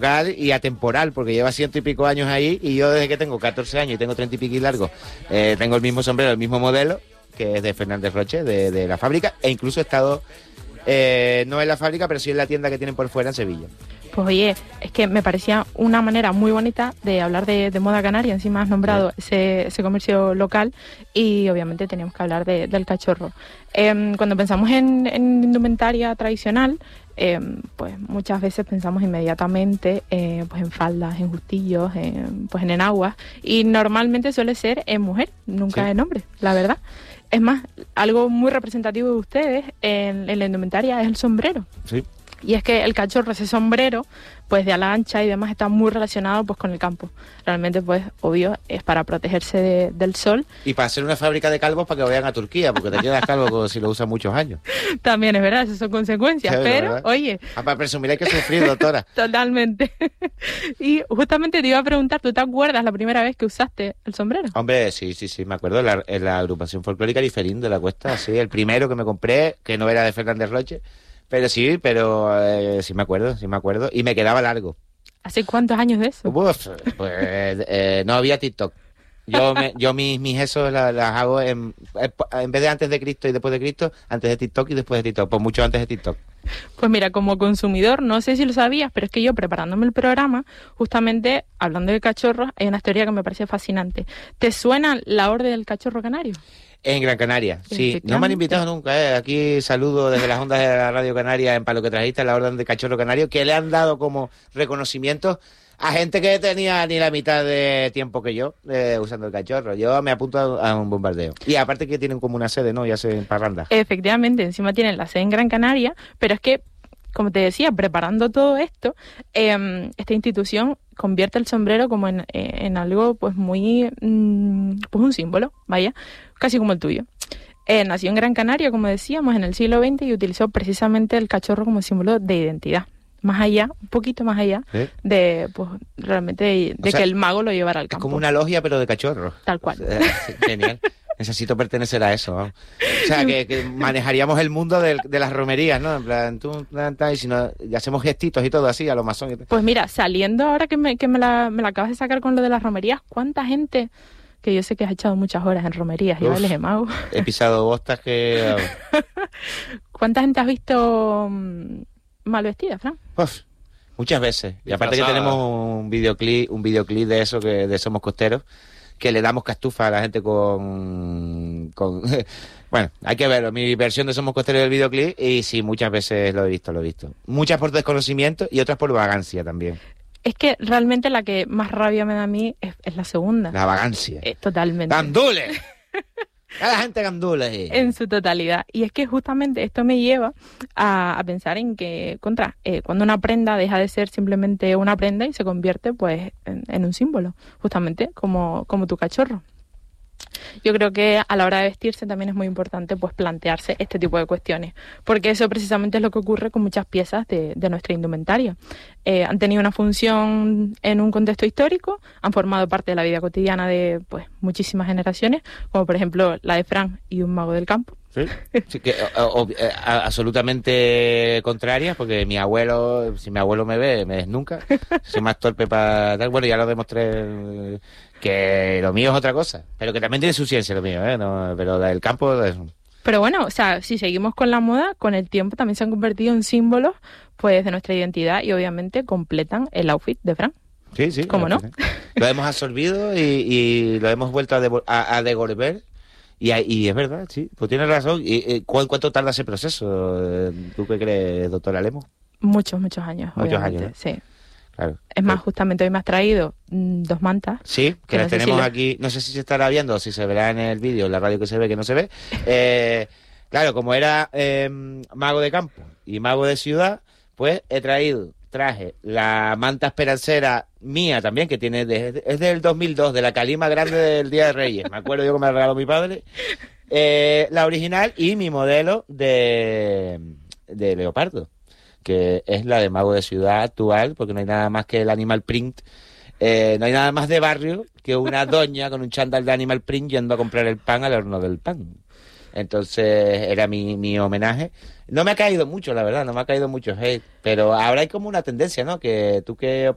y atemporal, porque lleva 100 y pico años ahí, y yo desde que tengo 14 años y tengo 30 y pico y largo, tengo el mismo sombrero, el mismo modelo, que es de Fernández Roche, de la fábrica, e incluso he estado, no en la fábrica, pero sí en la tienda que tienen por fuera en Sevilla. Pues oye, es que me parecía una manera muy bonita de hablar de moda canaria. Encima has nombrado ese comercio local y obviamente teníamos que hablar del cachorro. Cuando pensamos en indumentaria tradicional, pues muchas veces pensamos inmediatamente pues en faldas, en justillos, pues en enaguas, y normalmente suele ser en mujer, nunca en hombre, la verdad. Es más, algo muy representativo de ustedes en la indumentaria es el sombrero. Sí. Y es que el cachorro, ese sombrero, pues de ala ancha y demás, está muy relacionado pues con el campo. Realmente, pues, obvio, es para protegerse del sol. Y para hacer una fábrica de calvos para que vayan a Turquía, porque te quedas calvo si lo usas muchos años. También es verdad, esas son consecuencias, sí, pero, ¿verdad? oye... Para presumir hay que sufrir, doctora. Totalmente. Y justamente te iba a preguntar, ¿tú te acuerdas la primera vez que usaste el sombrero? Hombre, sí, me acuerdo, en la agrupación folclórica Diferín de la Cuesta, sí, el primero que me compré, que no era de Fernández Roche. Pero sí me acuerdo. Y me quedaba largo. ¿Hace cuántos años de eso? Uf, pues no había TikTok. Yo mis eso las hago en vez de antes de Cristo y después de Cristo, antes de TikTok y después de TikTok. Pues mucho antes de TikTok. Pues mira, como consumidor, no sé si lo sabías, pero es que yo preparándome el programa, justamente hablando de cachorros, hay una historia que me parece fascinante. ¿Te suena la Orden del Cachorro Canario? En Gran Canaria, sí. No me han invitado nunca, Aquí saludo desde las ondas de la Radio Canaria para lo que trajiste, la Orden de Cachorro Canario, que le han dado como reconocimiento a gente que tenía ni la mitad de tiempo que yo usando el cachorro. Yo me apunto a un bombardeo. Y aparte que tienen como una sede, ¿no? Ya se en parrandas. Efectivamente, encima tienen la sede en Gran Canaria, pero es que, como te decía, preparando todo esto, esta institución convierte el sombrero como en algo pues muy, pues un símbolo, vaya, casi como el tuyo. Nació en Gran Canaria, como decíamos, en el siglo XX y utilizó precisamente el cachorro como símbolo de identidad. Más allá, un poquito más allá, de pues realmente de que el mago lo llevara al campo. Es como una logia, pero de cachorro. Tal cual. Genial. Necesito pertenecer a eso, ¿no? O sea, que manejaríamos el mundo de las romerías, ¿no? En plan, y si no, ya hacemos gestitos y todo así, a lo masón. Pues mira, saliendo ahora que me la acabas de sacar con lo de las romerías, ¿cuánta gente, que yo sé que has echado muchas horas en romerías y bailes de mago? He pisado bostas que... ¿Cuánta gente has visto mal vestida, Fran? Uf, muchas veces. Y aparte que tenemos un videoclip de eso, que de Somos Costeros, que le damos castufa a la gente con bueno, hay que verlo, mi versión de Somos Costeros del videoclip, y sí, muchas veces lo he visto. Muchas por desconocimiento y otras por vagancia también. Es que realmente la que más rabia me da a mí es la segunda. La vagancia. Totalmente. ¡Gandules! Cada gente gandules. En su totalidad. Y es que justamente esto me lleva a pensar en que, cuando una prenda deja de ser simplemente una prenda y se convierte pues en un símbolo, justamente como tu cachorro. Yo creo que a la hora de vestirse también es muy importante pues plantearse este tipo de cuestiones, porque eso precisamente es lo que ocurre con muchas piezas de nuestra indumentaria. Han tenido una función en un contexto histórico, han formado parte de la vida cotidiana de pues muchísimas generaciones, como por ejemplo la de Fran y un mago del campo. Sí, que absolutamente contrarias, porque si mi abuelo me ve, me desnuca. Soy más torpe para tal. Bueno, ya lo demostré, que lo mío es otra cosa, pero que también tiene su ciencia lo mío, no, pero la del campo es... Pero bueno, o sea, si seguimos con la moda, con el tiempo también se han convertido en símbolos pues de nuestra identidad y obviamente completan el outfit de Fran. Sí. ¿Cómo no? Lo hemos absorbido y lo hemos vuelto a devolver. Y es verdad, sí, pues tienes razón. ¿Y cuánto tarda ese proceso? ¿Tú qué crees, doctora Lemos? Muchos años. Muchos obviamente. años, ¿no? Sí. Claro. Es más, justamente hoy me has traído 2 mantas. Sí, que las tenemos aquí. No sé si se estará viendo o si se verá en el vídeo, en la radio que se ve, que no se ve. Claro, como era mago de campo y mago de ciudad, pues traje la manta esperancera mía también, que es del 2002, de la calima grande del Día de Reyes. Me acuerdo yo que me la regaló mi padre. La original y mi modelo de leopardo, que es la de mago de ciudad actual, porque no hay nada más que el animal print. No hay nada más de barrio que una doña con un chándal de animal print yendo a comprar el pan al horno del pan. Entonces era mi homenaje. No me ha caído mucho, la verdad, no me ha caído mucho hate, pero ahora hay como una tendencia, ¿no? Que tú qué